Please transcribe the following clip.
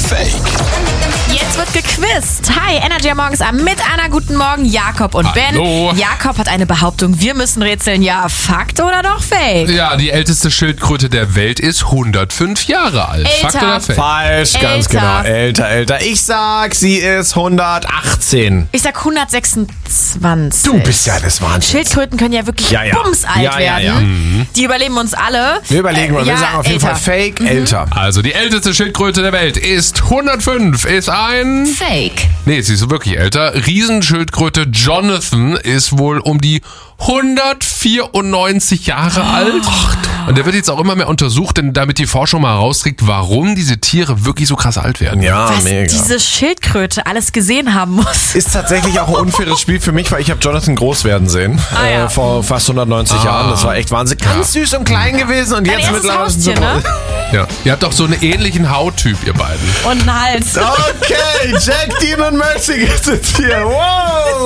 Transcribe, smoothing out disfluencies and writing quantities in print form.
Fake? Jetzt wird gequizt. Hi, Energy am Morgens mit einer guten Morgen, Jakob und Hallo. Ben. Jakob hat eine Behauptung, wir müssen rätseln. Ja, Fakt oder doch Fake? Ja, die älteste Schildkröte der Welt ist 105 Jahre alt. Älter. Fakt oder Fake? Falsch, ganz Älter. genau. Älter. Ich sag, sie ist 118. Ich sag 126. Du bist ja des Wahnsinns. Schildkröten können ja wirklich Ja. bumsalt Ja. werden. Die überleben uns alle. Wir überlegen mal, wir ja, sagen auf jeden älter. Fall Fake, älter. Also die älteste Schildkröte der Welt ist 105, ist ein... Fake. Nee, sie ist wirklich älter. Riesenschildkröte Jonathan ist wohl um die 194 Jahre alt. Und der wird jetzt auch immer mehr untersucht, denn damit die Forschung mal rauskriegt, warum diese Tiere wirklich so krass alt werden. Ja, Was mega. diese Schildkröte alles gesehen haben muss. Ist tatsächlich auch ein unfaires Spiel für mich, weil ich habe Jonathan groß werden sehen. Ja. Vor fast 190 Jahren. Das war echt Wahnsinn. Ganz süß und klein gewesen und Dein jetzt erstes mittlerweile Haustier, ne? Ja. Ihr habt doch so einen ähnlichen Hauttyp, ihr beiden. Und einen Hals. Okay, Jack, Dean und Mercy sind hier. Wow!